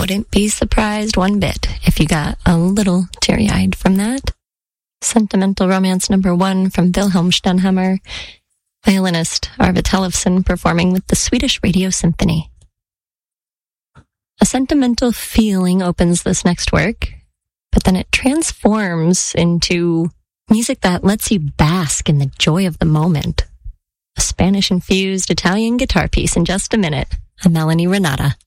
wouldn't be surprised one bit if you got a little teary-eyed from that. Sentimental Romance number 1 from Wilhelm Stenhammar, violinist Arve Tellefsen performing with the Swedish Radio Symphony. A sentimental feeling opens this next work, but then it transforms into music that lets you bask in the joy of the moment. A Spanish-infused Italian guitar piece in just a minute. I'm Melanie Renata.